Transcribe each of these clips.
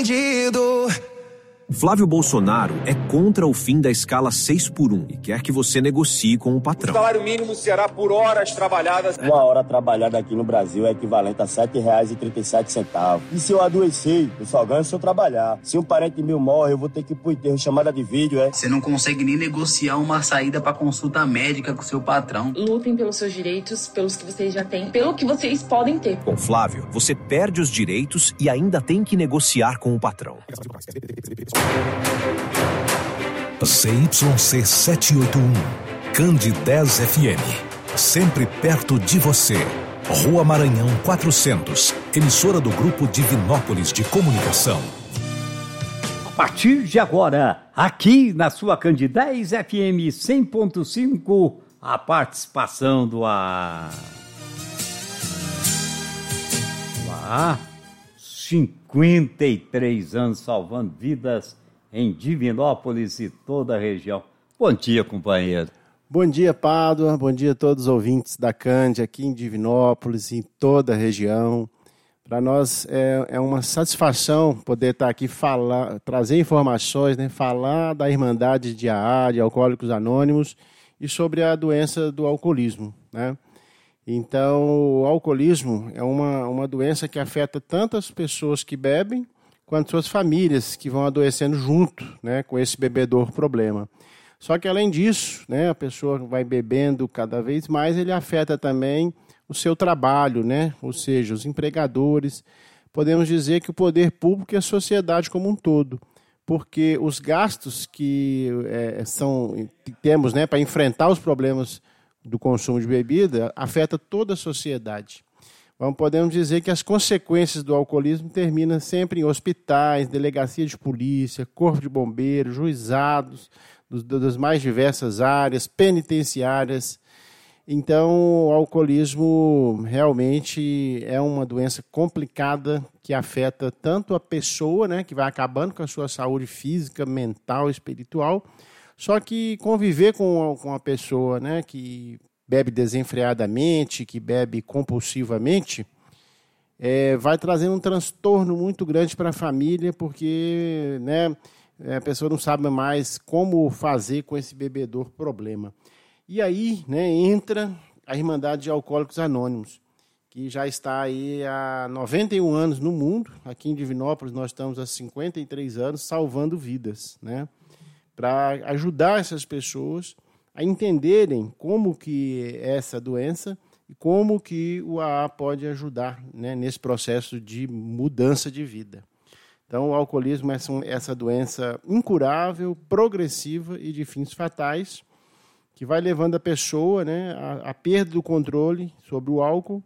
Flávio Bolsonaro é contra o fim da escala 6x1 e quer que você negocie com o patrão. O salário mínimo será por horas trabalhadas. Uma hora trabalhada aqui no Brasil é equivalente a R$ 7,37. E se eu adoecer, eu só ganho se eu trabalhar. Se um parente meu morre, eu vou ter que ir pro enterro, chamada de vídeo, Você não consegue nem negociar uma saída para consulta médica com seu patrão. Lutem pelos seus direitos, pelos que vocês já têm, pelo que vocês podem ter. Com Flávio, você perde os direitos e ainda tem que negociar com o patrão. ZYC 781, Candidez FM, sempre perto de você. Rua Maranhão 400, emissora do Grupo Divinópolis de Comunicação. A partir de agora, aqui na sua Candidez FM 100.5, a participação do ar. 53 anos salvando vidas em Divinópolis e toda a região. Bom dia, companheiro. Bom dia, Pádua. Bom dia a todos os ouvintes da Cândia aqui em Divinópolis e em toda a região. Para nós é uma satisfação poder estar aqui trazer informações, falar da Irmandade de AA, de Alcoólicos Anônimos, e sobre a doença do alcoolismo, Então, o alcoolismo é uma doença que afeta tanto as pessoas que bebem, quanto suas famílias que vão adoecendo junto, com esse bebedor problema. Só que, além disso, a pessoa vai bebendo cada vez mais, ele afeta também o seu trabalho, ou seja, os empregadores. Podemos dizer que o poder público e a sociedade como um todo, porque os gastos que temos para enfrentar os problemas do consumo de bebida afeta toda a sociedade. Podemos dizer que as consequências do alcoolismo terminam sempre em hospitais, delegacia de polícia, corpo de bombeiros, juizados das mais diversas áreas, penitenciárias. Então, o alcoolismo realmente é uma doença complicada que afeta tanto a pessoa, que vai acabando com a sua saúde física, mental, espiritual, só que conviver com a pessoa que bebe desenfreadamente, que bebe compulsivamente, vai trazendo um transtorno muito grande para a família, porque a pessoa não sabe mais como fazer com esse bebedor problema. E aí entra a Irmandade de Alcoólicos Anônimos, que já está aí há 91 anos no mundo. Aqui em Divinópolis nós estamos há 53 anos salvando vidas, para ajudar essas pessoas a entenderem como que é essa doença e como que o AA pode ajudar nesse processo de mudança de vida. Então, o alcoolismo é essa doença incurável, progressiva e de fins fatais, que vai levando a pessoa à perda do controle sobre o álcool,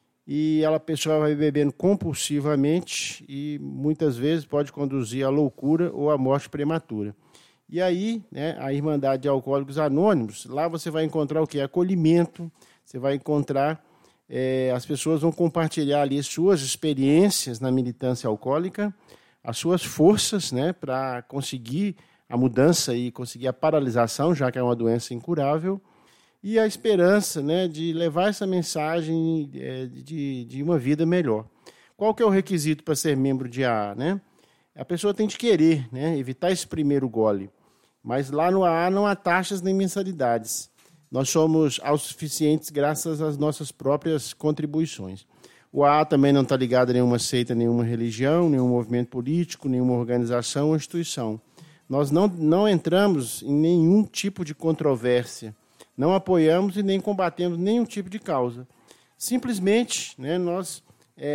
e a pessoa vai bebendo compulsivamente e muitas vezes pode conduzir à loucura ou à morte prematura. E aí, a Irmandade de Alcoólicos Anônimos, lá você vai encontrar o quê? Acolhimento, você vai encontrar, as pessoas vão compartilhar ali suas experiências na militância alcoólica, as suas forças para conseguir a mudança e conseguir a paralisação, já que é uma doença incurável, e a esperança de levar essa mensagem de uma vida melhor. Qual que é o requisito para ser membro de AA? A pessoa tem de querer evitar esse primeiro gole. Mas lá no AA não há taxas nem mensalidades. Nós somos autossuficientes graças às nossas próprias contribuições. O AA também não está ligado a nenhuma seita, nenhuma religião, nenhum movimento político, nenhuma organização ou instituição. Nós não entramos em nenhum tipo de controvérsia, não apoiamos e nem combatemos nenhum tipo de causa. Simplesmente nós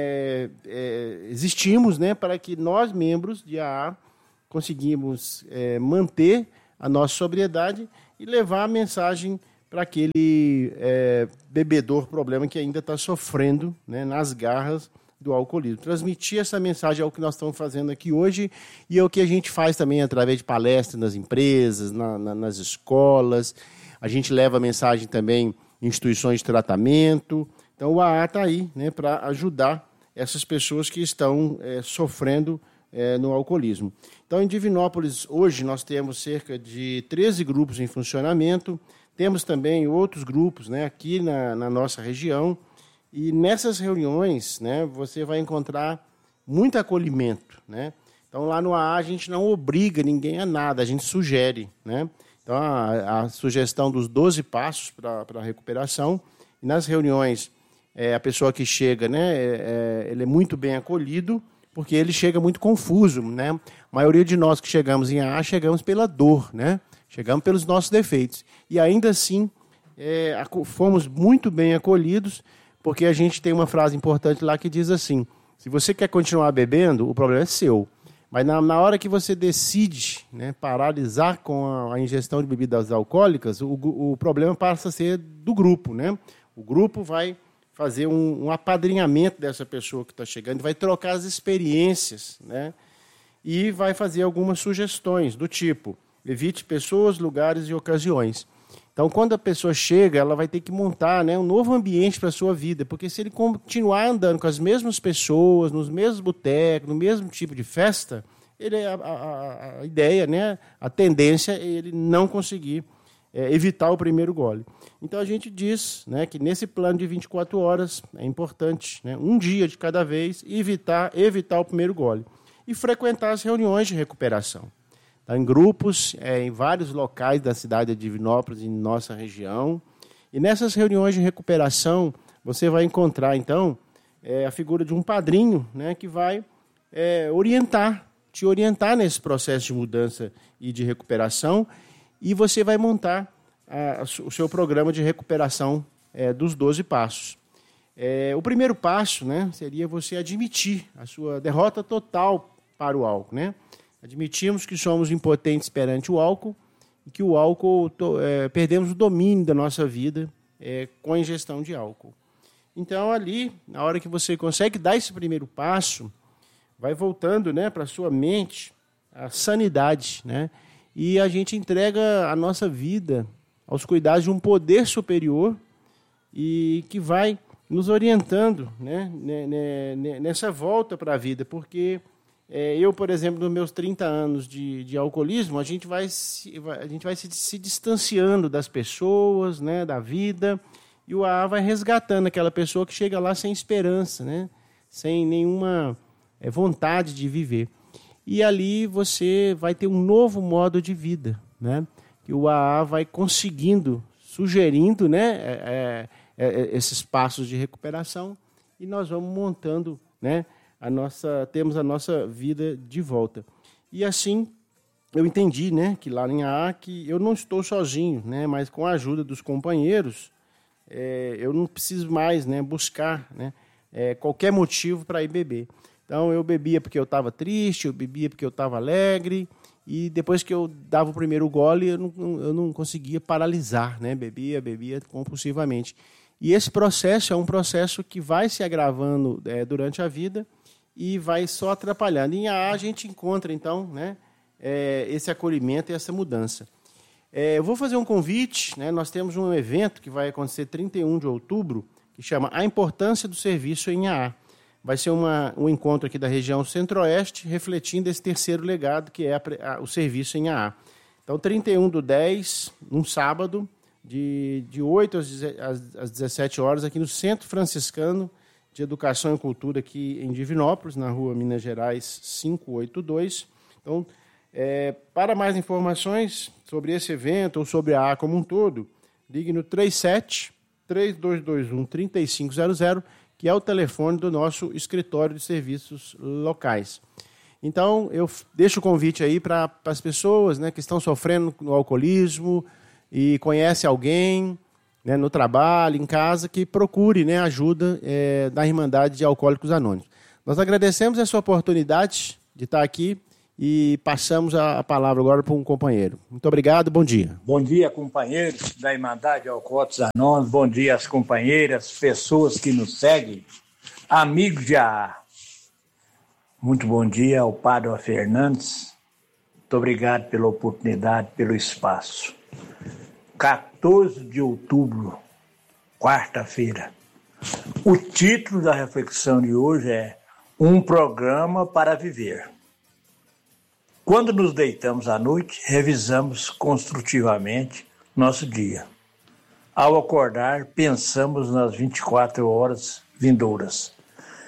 existimos para que nós, membros de AA, conseguimos manter a nossa sobriedade e levar a mensagem para aquele bebedor problema que ainda está sofrendo nas garras do alcoolismo. Transmitir essa mensagem é o que nós estamos fazendo aqui hoje e é o que a gente faz também através de palestras nas empresas, nas escolas. A gente leva a mensagem também em instituições de tratamento. Então, o AA está aí para ajudar essas pessoas que estão sofrendo no alcoolismo. Então, em Divinópolis, hoje, nós temos cerca de 13 grupos em funcionamento. Temos também outros grupos aqui na nossa região. E nessas reuniões você vai encontrar muito acolhimento. Então, lá no AA, a gente não obriga ninguém a nada, a gente sugere, né? Então, a sugestão dos 12 passos para a recuperação. E nas reuniões, a pessoa que chega, né, ele é muito bem acolhido, porque ele chega muito confuso, né? A maioria de nós que chegamos em AA, chegamos pela dor, né? Chegamos pelos nossos defeitos. E ainda assim, fomos muito bem acolhidos, porque a gente tem uma frase importante lá que diz assim: se você quer continuar bebendo, o problema é seu. Mas na hora que você decide, né, paralisar com a ingestão de bebidas alcoólicas, o problema passa a ser do grupo, né? O grupo vai fazer um apadrinhamento dessa pessoa que está chegando, vai trocar as experiências, né? E vai fazer algumas sugestões do tipo: evite pessoas, lugares e ocasiões. Então, quando a pessoa chega, ela vai ter que montar, né, um novo ambiente para a sua vida, porque se ele continuar andando com as mesmas pessoas, nos mesmos botecos, no mesmo tipo de festa, a ideia, né, a tendência é ele não conseguir evitar o primeiro gole. Então, a gente diz, né, que nesse plano de 24 horas é importante, né, um dia de cada vez, evitar o primeiro gole. E frequentar as reuniões de recuperação. Em grupos, em vários locais da cidade de Divinópolis, em nossa região. E nessas reuniões de recuperação, você vai encontrar, então, a figura de um padrinho, né, que vai te orientar nesse processo de mudança e de recuperação, e você vai montar o seu programa de recuperação dos 12 passos. O primeiro passo, né, seria você admitir a sua derrota total para o álcool, né? Admitimos que somos impotentes perante o álcool e que o álcool, perdemos o domínio da nossa vida com a ingestão de álcool. Então, ali, na hora que você consegue dar esse primeiro passo, vai voltando, né, para a sua mente a sanidade, né? E a gente entrega a nossa vida aos cuidados de um poder superior e que vai nos orientando, né, nessa volta para a vida, porque eu, por exemplo, nos meus 30 anos de alcoolismo, a gente vai se distanciando das pessoas, né, da vida, e o AA vai resgatando aquela pessoa que chega lá sem esperança, né, sem nenhuma vontade de viver. E ali você vai ter um novo modo de vida, né, que o AA vai sugerindo, né, esses passos de recuperação, e nós vamos montando, né, temos a nossa vida de volta. E assim, eu entendi, né, que lá em AA, que eu não estou sozinho, né, mas com a ajuda dos companheiros, eu não preciso mais, né, buscar, né, qualquer motivo para ir beber. Então, eu bebia porque eu estava triste, eu bebia porque eu estava alegre, e depois que eu dava o primeiro gole, eu não conseguia paralisar, né, bebia compulsivamente. E esse processo é um processo que vai se agravando durante a vida, e vai só atrapalhando. Em AA a gente encontra, então, né, esse acolhimento e essa mudança. Eu vou fazer um convite, né, nós temos um evento que vai acontecer 31 de outubro, que chama A Importância do Serviço em AA. Vai ser um encontro aqui da região Centro-Oeste, refletindo esse terceiro legado, que é o serviço em AA. Então, 31/10, num sábado, de 8 às 17 horas, aqui no Centro Franciscano de Educação e Cultura, aqui em Divinópolis, na rua Minas Gerais 582. Então, para mais informações sobre esse evento ou sobre a AA como um todo, ligue no 37-3221-3500, que é o telefone do nosso escritório de serviços locais. Então, eu deixo o convite aí para as pessoas, né, que estão sofrendo no alcoolismo e conhece alguém, né, no trabalho, em casa, que procure, né, ajuda da Irmandade de Alcoólicos Anônimos. Nós agradecemos essa oportunidade de estar aqui e passamos a palavra agora para um companheiro. Muito obrigado, bom dia. Bom dia, companheiros da Irmandade de Alcoólicos Anônimos, bom dia às companheiras, pessoas que nos seguem, amigos de AA. Muito bom dia ao Padre Fernandes, muito obrigado pela oportunidade, pelo espaço. 14 de outubro, quarta-feira. O título da reflexão de hoje é Um Programa para Viver. Quando nos deitamos à noite, revisamos construtivamente nosso dia. Ao acordar, pensamos nas 24 horas vindouras.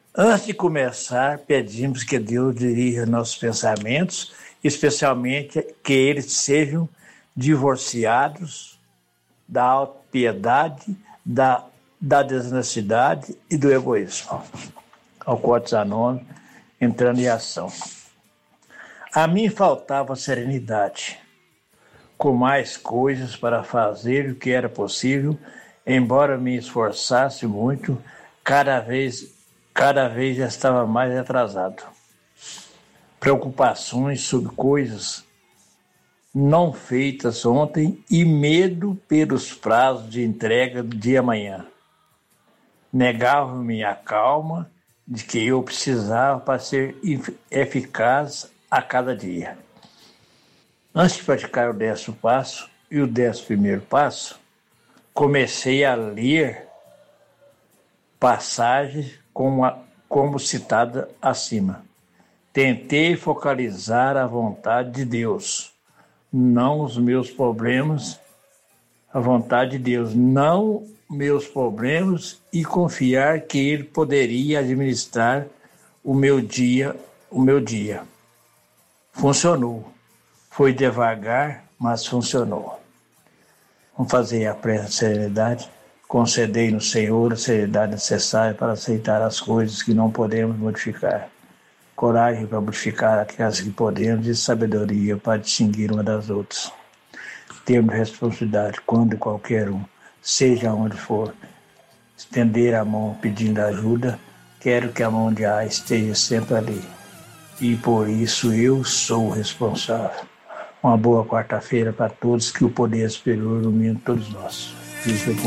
Antes de começar, pedimos que Deus dirija nossos pensamentos, especialmente que eles sejam divorciados da autopiedade, da desonestidade e do egoísmo. Alcoólicos Anônimos, entrando em ação. A mim faltava serenidade, com mais coisas para fazer o que era possível, embora me esforçasse muito, cada vez estava mais atrasado. Preocupações sobre coisas não feitas ontem e medo pelos prazos de entrega do dia amanhã. Negava-me a calma de que eu precisava para ser eficaz a cada dia. Antes de praticar o 10º passo e o 11º passo, comecei a ler passagens como citada acima. Tentei focalizar a vontade de Deus, não os meus problemas, a vontade de Deus, não meus problemas, e confiar que Ele poderia administrar o meu dia. Funcionou. Foi devagar, mas funcionou. Vamos fazer a prece de serenidade. Concedei no Senhor a serenidade necessária para aceitar as coisas que não podemos modificar. Coragem para modificar aquelas que podemos e sabedoria para distinguir uma das outras. Temos responsabilidade quando qualquer um, seja onde for, estender a mão pedindo ajuda. Quero que a mão de A esteja sempre ali. E por isso eu sou responsável. Uma boa quarta-feira para todos, que o poder superior ilumine todos nós. Fique com